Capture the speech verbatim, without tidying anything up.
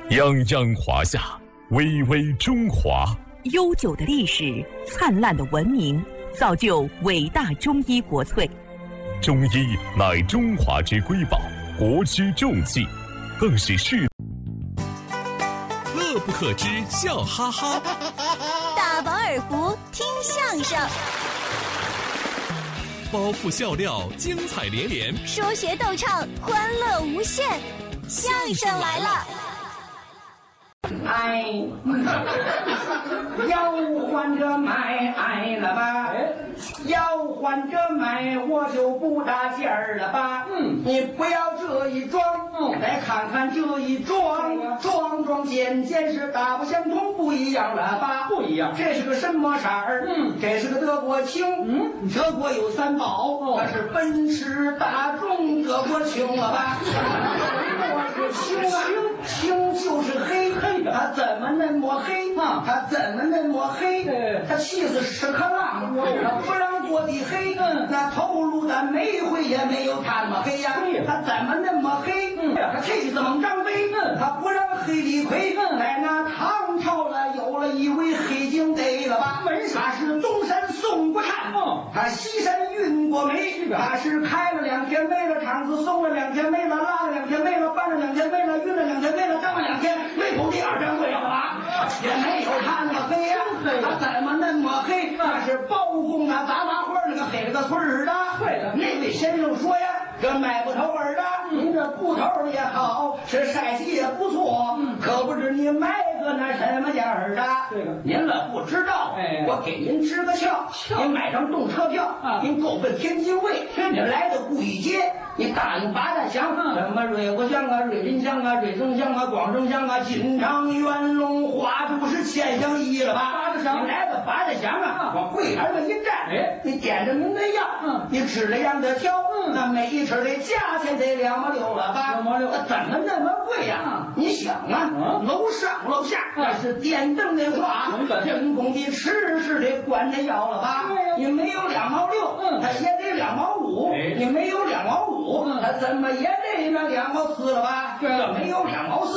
泱泱华夏，巍巍中华。 悠久的历史，灿烂的文明，造就伟大中医国粹。 中医乃中华之瑰宝，国之重器，更是世。 乐不可支，笑哈哈。 大饱耳福，听相声。 包袱笑料，精彩连连； 说学逗唱，欢乐无限。相声来了！ 哎，要换着买哎了吧？要换着买，我就不搭劲儿了吧？嗯，你不要这一装，嗯，来看看这一装，装装件件是大不相同，不一样了吧？不一样。这是个什么色儿？嗯，这是个德国青。嗯，德国有三宝，它是奔驰、大众、德国青了吧？我是青啊，青就是黑黑的，它怎么那么黑啊？它怎么那么黑？它气死屎壳郎，它不让过的黑，那头颅的煤灰也没有它那么黑呀。它怎么那么黑？它气死猛张飞，它不让黑李逵。在那唐朝了，有了一位黑警贼了吧？他是东山宋国汉，他西山运过煤，他是开了两天煤了，厂子送了两天煤了，拉了两天煤了，搬了两天煤了，运了两天煤了，当了两天煤工第二天会了吧？也没有他那么黑呀，他怎么那么黑？那是包公啊，杂麻花那个黑了个村儿的。对了，那位先生说呀，这卖布头儿的，您这布头也好，是晒洗也不错，可不知你买个那什么价儿的？这个您了不知道，哎，我给您支个窍，您买张动车票，您够奔天津卫，你来到古一街，你答应八大乡，什么瑞国乡啊、瑞林乡啊、瑞增乡啊、广州乡啊、金昌、元龙、花都是千乡一了吧？八大乡，你来到八大乡啊，往柜台上一站，哎，你点着您的药，嗯，你指着样的挑，嗯，那每一尺的价钱得两毛六了吧？两毛六，那怎么那么贵呀？你想啊，楼上楼下那是电灯的话，人工的吃是得管着药了吧？你没有两毛六，嗯，它也得两毛五，你没有两毛五，它怎么也得那两毛四了吧？这没有两毛四。